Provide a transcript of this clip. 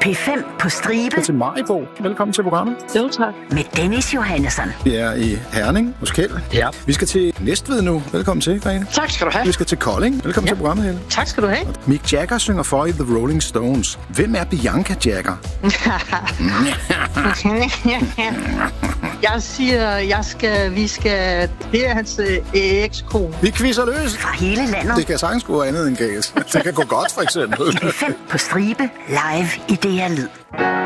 P5 på stribe. Til Maribo. Velkommen til programmet. Jo, tak. Med Dennis Johannesson. Vi er i Herning hos Kjeld. Ja. Vi skal til Næstved nu. Velkommen til, Grete. Tak skal du have. Vi skal til Kolding. Velkommen til programmet, Helle. Tak skal du have. Mick Jagger synger for i The Rolling Stones. Hvem er Bianca Jagger? Jeg siger, vi skal... Det er hans ekskone. Vi quizzer løs. Fra hele landet. Det kan sagtens gå andet end gas. Det kan gå godt, for eksempel. P5 på stribe. Live i DR Lyd.